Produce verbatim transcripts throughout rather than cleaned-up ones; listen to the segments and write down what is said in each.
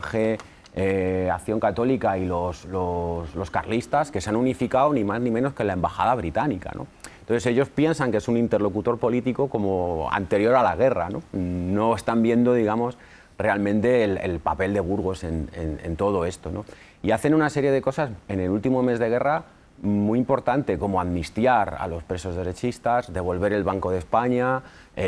Falange, eh, Acción Católica y los, los, los carlistas, que se han unificado ni más ni menos que en la embajada británica, ¿no? Entonces ellos piensan que es un interlocutor político como anterior a la guerra, ¿no? No están viendo, digamos, realmente el, el papel de Burgos en, en, en todo esto, ¿no? Y hacen una serie de cosas en el último mes de guerra muy importante, como amnistiar a los presos derechistas, devolver el Banco de España,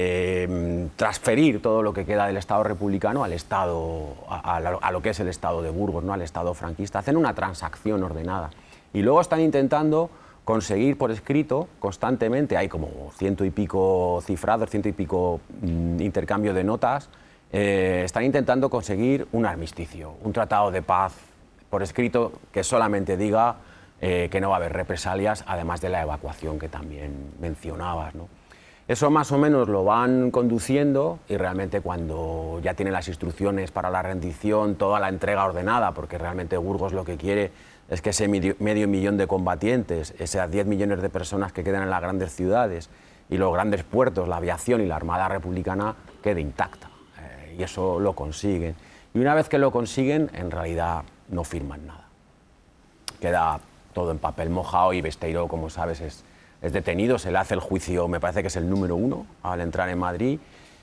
eh, transferir todo lo que queda del Estado republicano al Estado, a, a, a lo que es el Estado de Burgos, ¿no? Al Estado franquista. Hacen una transacción ordenada. Y luego están intentando conseguir por escrito constantemente, hay como ciento y pico cifrados, ciento y pico mm, intercambio de notas, eh, están intentando conseguir un armisticio, un tratado de paz por escrito que solamente diga eh, que no va a haber represalias, además de la evacuación que también mencionabas, ¿no? Eso más o menos lo van conduciendo y realmente cuando ya tienen las instrucciones para la rendición, toda la entrega ordenada, porque realmente Burgos lo que quiere es que ese medio, medio millón de combatientes, esas diez millones de personas que quedan en las grandes ciudades y los grandes puertos, la aviación y la Armada Republicana quede intacta. Eh, y eso lo consiguen. Y una vez que lo consiguen, en realidad no firman nada. Queda todo en papel mojado y Besteiro, como sabes, es, es detenido, se le hace el juicio, me parece que es el número uno al entrar en Madrid,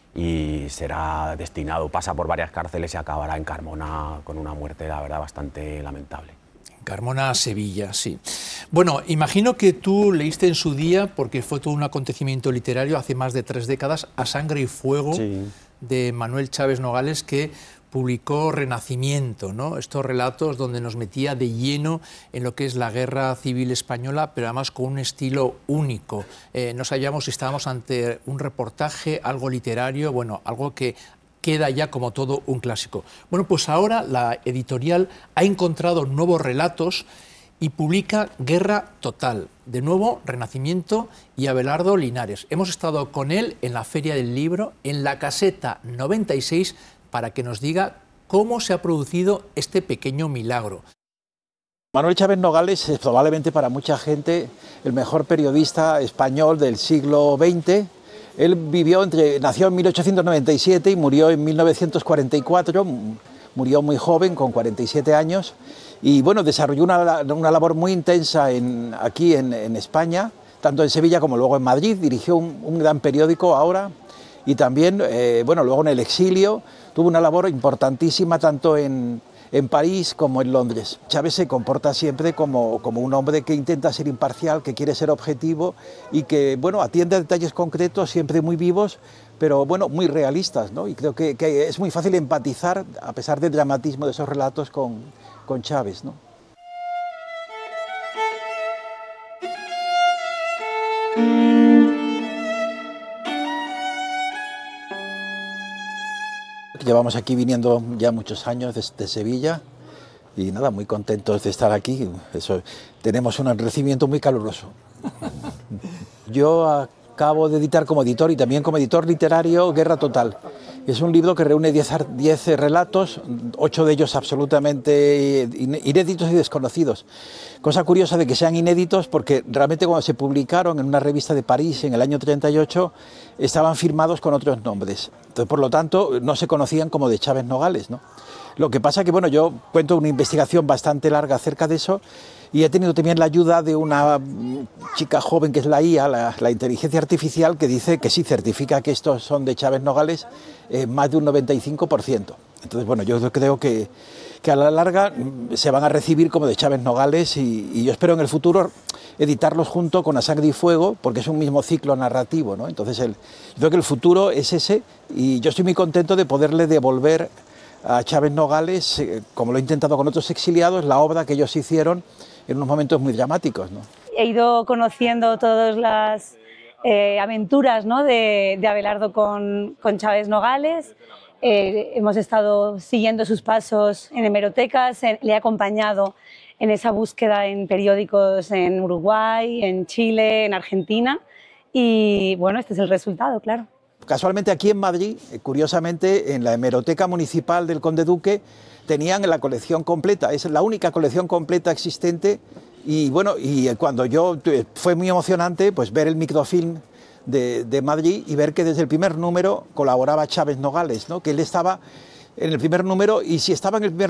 y será destinado, pasa por varias cárceles y acabará en Carmona con una muerte, la verdad, bastante lamentable. Carmona, Sevilla, sí. Bueno, imagino que tú leíste en su día, porque fue todo un acontecimiento literario hace más de tres décadas, A Sangre y Fuego, sí, de Manuel Chávez Nogales, que publicó Renacimiento, ¿no? Estos relatos donde nos metía de lleno en lo que es la guerra civil española, pero además con un estilo único. Eh, no sabíamos si estábamos ante un reportaje, algo literario, bueno, algo que queda ya como todo un clásico. Bueno, pues ahora la editorial ha encontrado nuevos relatos y publica Guerra Total. De nuevo, Renacimiento y Abelardo Linares. Hemos estado con él en la Feria del Libro, en la caseta noventa y seis, para que nos diga cómo se ha producido este pequeño milagro. Manuel Chávez Nogales es probablemente para mucha gente el mejor periodista español del siglo veinte. Él vivió entre, nació en mil ochocientos noventa y siete y murió en mil novecientos cuarenta y cuatro, murió muy joven, con cuarenta y siete años, y bueno, desarrolló una, una labor muy intensa en, aquí en, en España, tanto en Sevilla como luego en Madrid. Dirigió un, un gran periódico Ahora, y también, eh, bueno, luego en el exilio, tuvo una labor importantísima tanto en, en París como en Londres. Chávez se comporta siempre como, como un hombre que intenta ser imparcial, que quiere ser objetivo y que, bueno, atiende a detalles concretos, siempre muy vivos, pero, bueno, muy realistas, ¿no? Y creo que, que es muy fácil empatizar, a pesar del dramatismo de esos relatos, con, con Chávez, ¿no? Llevamos aquí viniendo ya muchos años desde Sevilla y nada, muy contentos de estar aquí. Eso, tenemos un recibimiento muy caluroso. Yo acabo de editar como editor y también como editor literario Guerra Total. Es un libro que reúne diez relatos, ocho de ellos absolutamente inéditos y desconocidos. Cosa curiosa de que sean inéditos porque realmente cuando se publicaron en una revista de París en el año treinta y ocho estaban firmados con otros nombres. Entonces, por lo tanto, no se conocían como de Chávez Nogales, ¿no? Lo que pasa que, bueno, yo cuento una investigación bastante larga acerca de eso y he tenido también la ayuda de una chica joven que es la I A, la, la inteligencia artificial, que dice que sí, certifica que estos son de Chávez Nogales, eh, más de un noventa y cinco por ciento. Entonces, bueno, yo creo que, que a la larga se van a recibir como de Chávez Nogales y, y yo espero en el futuro editarlos junto con A Sangre y Fuego, porque es un mismo ciclo narrativo, ¿no? Entonces, el, yo creo que el futuro es ese y yo estoy muy contento de poderle devolver a Chávez Nogales, eh, como lo he intentado con otros exiliados, la obra que ellos hicieron en unos momentos muy dramáticos, ¿no? He ido conociendo todas las eh, aventuras, ¿no?, de, de Abelardo con, con Chávez Nogales. Eh, hemos estado siguiendo sus pasos en hemerotecas, en, le he acompañado en esa búsqueda en periódicos en Uruguay, en Chile, en Argentina y bueno, este es el resultado, claro. Casualmente aquí en Madrid, curiosamente, en la hemeroteca municipal del Conde Duque tenían la colección completa, es la única colección completa existente y bueno, y cuando yo, fue muy emocionante pues ver el microfilm de, de Madrid y ver que desde el primer número colaboraba Chávez Nogales, ¿no? Que él estaba en el primer número y si estaba en el primer